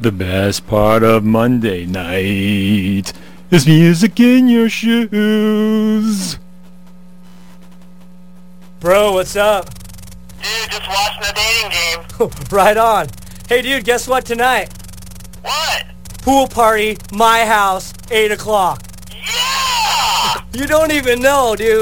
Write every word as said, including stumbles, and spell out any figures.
The best part of Monday night is music in your shoes. Bro, what's up? Dude, just watching the dating game. Right on. Hey, dude, guess what tonight? What? Pool party, my house, eight o'clock. Yeah! You don't even know, dude.